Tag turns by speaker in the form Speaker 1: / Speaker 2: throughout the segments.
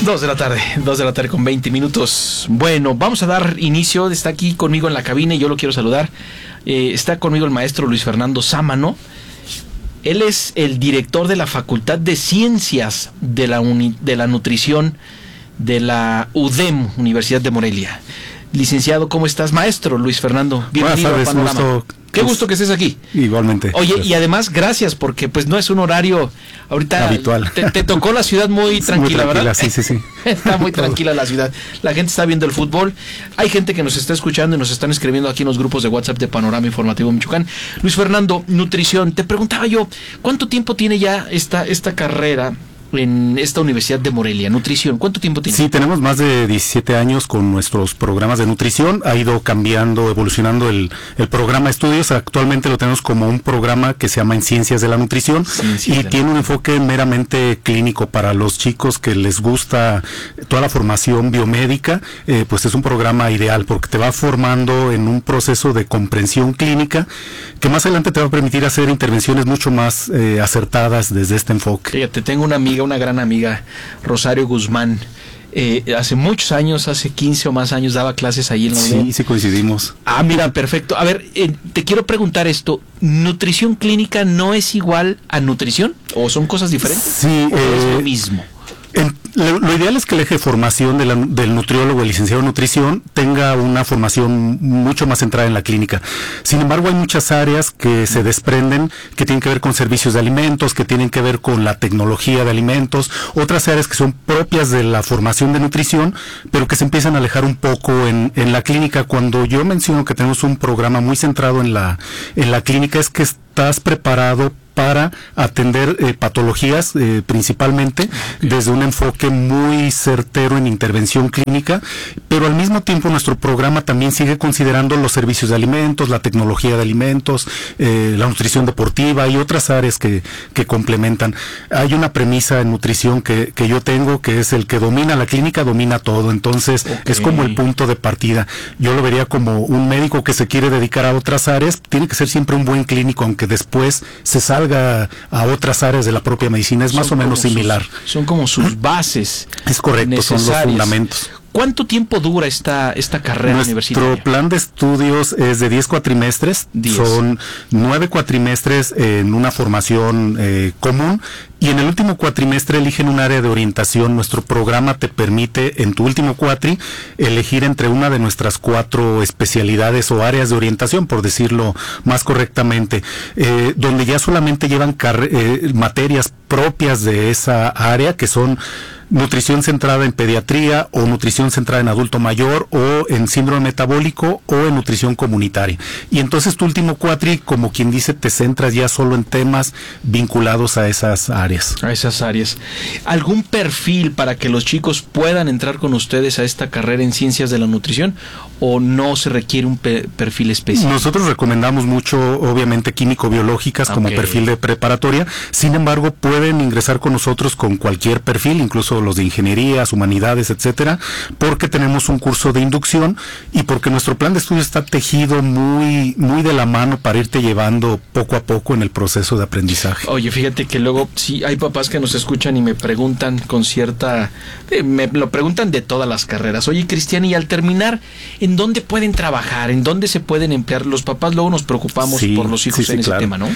Speaker 1: 2:00 con 20 minutos. Bueno, vamos a dar inicio. Está aquí conmigo en la cabina y yo lo quiero saludar. Está conmigo el maestro Luis Fernando Sámano. Él es el director de la Facultad de Ciencias de la Nutrición de la UDEM, Universidad de Morelia. Licenciado, ¿cómo estás, maestro Luis Fernando? Bienvenido a Panorama. Qué gusto que estés aquí.
Speaker 2: Igualmente.
Speaker 1: Oye, y además, gracias, porque pues no es un horario ahorita
Speaker 2: habitual.
Speaker 1: Te tocó la ciudad muy tranquila, ¿verdad?
Speaker 2: Sí.
Speaker 1: Está muy tranquila la ciudad. La gente está viendo el fútbol. Hay gente que nos está escuchando y nos están escribiendo aquí en los grupos de WhatsApp de Panorama Informativo Michoacán. Luis Fernando, nutrición. Te preguntaba yo, ¿cuánto tiempo tiene ya esta carrera en esta Universidad de Morelia, nutrición? ¿Cuánto tiempo tiene?
Speaker 2: Sí, tenemos más de 17 años con nuestros programas de nutrición. Ha ido cambiando, evolucionando el programa de estudios. Actualmente lo tenemos como un programa que se llama En Ciencias de la Nutrición y tiene un enfoque meramente clínico para los chicos que les gusta toda la formación biomédica. Pues es un programa ideal porque te va formando en un proceso de comprensión clínica que más adelante te va a permitir hacer intervenciones mucho más acertadas desde este enfoque.
Speaker 1: Fíjate, tengo una gran amiga, Rosario Guzmán. Hace muchos años, hace 15 o más años, daba clases ahí en la UDEM.
Speaker 2: Sí coincidimos.
Speaker 1: Mira, perfecto. A ver, te quiero preguntar esto. ¿Nutrición clínica no es igual a nutrición? ¿O son cosas diferentes?
Speaker 2: Sí.
Speaker 1: ¿O es lo mismo?
Speaker 2: Lo ideal es que el eje de formación del nutriólogo, el licenciado en nutrición, tenga una formación mucho más centrada en la clínica. Sin embargo, hay muchas áreas que se desprenden, que tienen que ver con servicios de alimentos, que tienen que ver con la tecnología de alimentos, otras áreas que son propias de la formación de nutrición, pero que se empiezan a alejar un poco en la clínica. Cuando yo menciono que tenemos un programa muy centrado en la clínica, es que estás preparado para atender patologías principalmente desde un enfoque muy certero en intervención clínica, pero al mismo tiempo nuestro programa también sigue considerando los servicios de alimentos, la tecnología de alimentos, la nutrición deportiva y otras áreas que complementan. Hay una premisa en nutrición que yo tengo, que es el que domina la clínica, domina todo. Entonces, es como el punto de partida. Yo lo vería como un médico que se quiere dedicar a otras áreas, tiene que ser siempre un buen clínico, aunque después se salga a otras áreas de la propia medicina. Es más o menos similar.
Speaker 1: Son como sus bases.
Speaker 2: Es correcto, son los fundamentos.
Speaker 1: ¿Cuánto tiempo dura esta carrera universitaria?
Speaker 2: Nuestro plan de estudios es de 10 cuatrimestres. Son 9 cuatrimestres en una formación común, y en el último cuatrimestre eligen un área de orientación. Nuestro programa te permite, en tu último cuatri, elegir entre una de nuestras 4 especialidades o áreas de orientación, por decirlo más correctamente, donde ya solamente llevan materias propias de esa área, que son nutrición centrada en pediatría, o nutrición centrada en adulto mayor, o en síndrome metabólico, o en nutrición comunitaria. Y entonces tu último cuatri, como quien dice, te centras ya solo en temas vinculados a esas áreas.
Speaker 1: ¿Algún perfil para que los chicos puedan entrar con ustedes a esta carrera en Ciencias de la Nutrición, o no se requiere un perfil específico?
Speaker 2: Nosotros recomendamos mucho, obviamente, químico-biológicas como perfil de preparatoria. Sin embargo, pueden ingresar con nosotros con cualquier perfil, incluso los de ingenierías, humanidades, etcétera, porque tenemos un curso de inducción y porque nuestro plan de estudio está tejido muy de la mano para irte llevando poco a poco en el proceso de aprendizaje.
Speaker 1: Oye, fíjate que luego sí hay papás que nos escuchan y me preguntan con cierta... me lo preguntan de todas las carreras. Oye, Cristian, y al terminar, ¿en dónde pueden trabajar? ¿En dónde se pueden emplear? Los papás luego nos preocupamos por los hijos en ese tema, ¿no?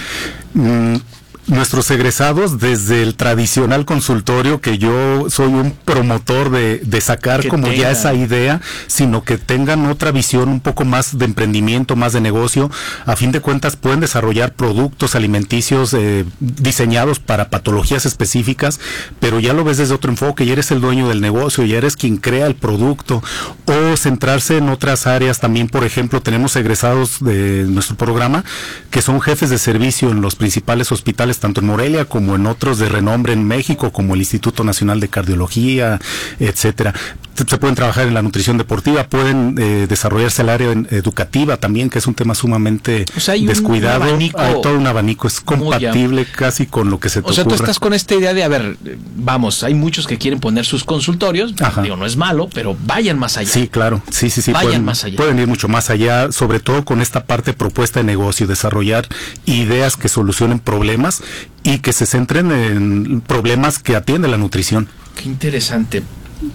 Speaker 2: Nuestros egresados, desde el tradicional consultorio, que yo soy un promotor de sacar que como ya esa idea, sino que tengan otra visión un poco más de emprendimiento, más de negocio. A fin de cuentas pueden desarrollar productos alimenticios diseñados para patologías específicas, pero ya lo ves desde otro enfoque, ya eres el dueño del negocio, ya eres quien crea el producto, o centrarse en otras áreas. También, por ejemplo, tenemos egresados de nuestro programa que son jefes de servicio en los principales hospitales, tanto en Morelia como en otros de renombre en México, como el Instituto Nacional de Cardiología, etcétera. Se pueden trabajar en la nutrición deportiva, pueden desarrollarse el área educativa también, que es un tema sumamente descuidado. Hay todo un abanico, es compatible casi con lo que se te ocurra.
Speaker 1: O sea, tú estás con esta idea de, hay muchos que quieren poner sus consultorios, digo, no es malo, pero vayan más allá.
Speaker 2: Sí, claro, sí.
Speaker 1: Vayan más allá.
Speaker 2: Pueden ir mucho más allá, sobre todo con esta parte propuesta de negocio, desarrollar ideas que solucionen problemas y que se centren en problemas que atiende la nutrición.
Speaker 1: Qué interesante.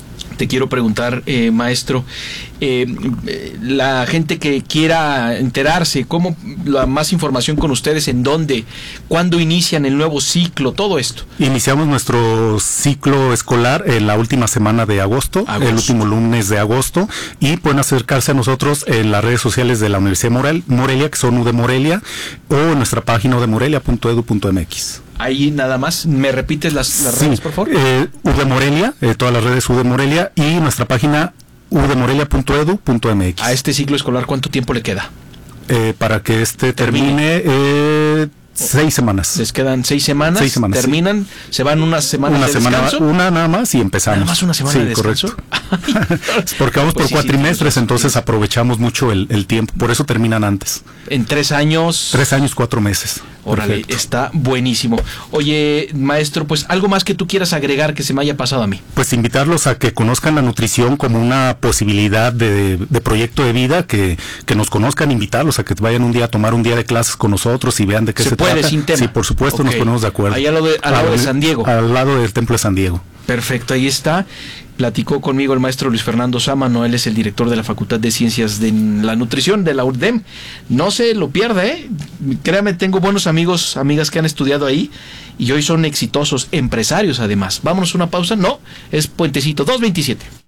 Speaker 1: te quiero preguntar, maestro, la gente que quiera enterarse, ¿cómo la más información con ustedes? ¿En dónde? ¿Cuándo inician el nuevo ciclo? Todo esto.
Speaker 2: Iniciamos nuestro ciclo escolar en la última semana de agosto, el último lunes de agosto, y pueden acercarse a nosotros en las redes sociales de la Universidad de Morelia, que son UD Morelia, o en nuestra página udemorelia.edu.mx.
Speaker 1: Ahí nada más, ¿me repites las redes, por favor?
Speaker 2: UD Morelia, todas las redes UD Morelia, y nuestra página udemorelia.edu.mx.
Speaker 1: ¿A este ciclo escolar cuánto tiempo le queda?
Speaker 2: Para que termine 6 semanas.
Speaker 1: Les quedan 6 semanas.
Speaker 2: 6 semanas. Terminan,
Speaker 1: se van unas semanas de descanso.
Speaker 2: Una nada más y empezamos.
Speaker 1: Nada más una semana de descanso.
Speaker 2: Correcto. Porque vamos por cuatrimestres, entonces aprovechamos mucho el tiempo. Por eso terminan antes.
Speaker 1: En 3 años.
Speaker 2: 3 años, 4 meses.
Speaker 1: Órale, perfecto. Está buenísimo. Oye, maestro, pues algo más que tú quieras agregar que se me haya pasado a mí.
Speaker 2: Pues invitarlos a que conozcan la nutrición como una posibilidad de proyecto de vida, que nos conozcan, invitarlos a que vayan un día a tomar un día de clases con nosotros y vean de qué se trata.
Speaker 1: Sin tema.
Speaker 2: Sí, por supuesto, nos ponemos de acuerdo.
Speaker 1: Ahí al lado de San Diego.
Speaker 2: Al lado del Templo de San Diego.
Speaker 1: Perfecto, ahí está. Platicó conmigo el maestro Luis Fernando Sámano, él es el director de la Facultad de Ciencias de la Nutrición de la UDEM. No se lo pierda, créame, tengo buenos amigos, amigas que han estudiado ahí y hoy son exitosos empresarios además. Vámonos a una pausa, no, es Puentecito 227.